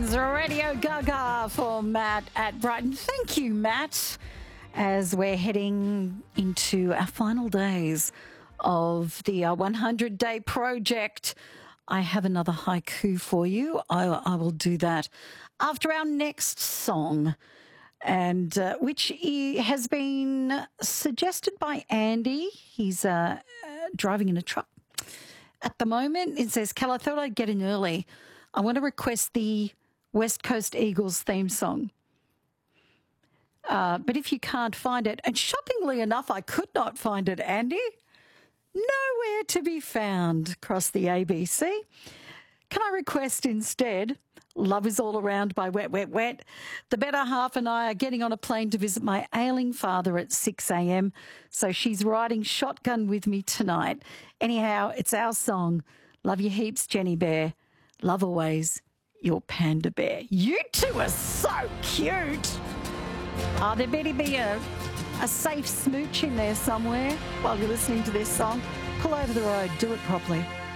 Sounds Radio Gaga for Matt at Brighton. Thank you, Matt, as we're heading into our final days of the 100-day project. I have another haiku for you. I will do that after our next song, and which has been suggested by Andy. He's driving in a truck at the moment. It says, Cal, I thought I'd get in early. I want to request the West Coast Eagles theme song. But if you can't find it, and shockingly enough, I could not find it, Andy. Nowhere to be found across the ABC. Can I request instead Love Is All Around by Wet, Wet, Wet? The better half and I are getting on a plane to visit my ailing father at 6 a.m, so she's riding shotgun with me tonight. Anyhow, it's our song. Love you heaps, Jenny Bear. Love always, your Panda Bear. You two are so cute. Oh, there better be a safe smooch in there somewhere while you're listening to this song. Pull over the road. Do it properly.